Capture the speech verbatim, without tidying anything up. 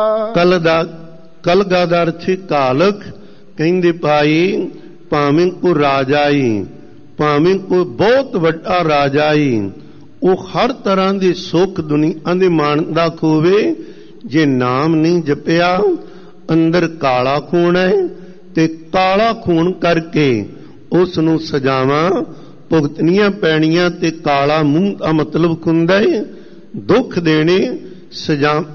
कल दा कल गा दा अर्थ कालक कहंदे भाई भावें कोई राजा ही भावें कोई बहुत वड्डा राजा ही वह हर तरह के सुख दुनिया दे माणदा होवे जे नाम नहीं जपिया अंदर काला खून है ते काला खून करके उस नूं सजावां भुगतनियां पैणियां ते काला मूंह का मतलब हुंदा है दुख देने सजा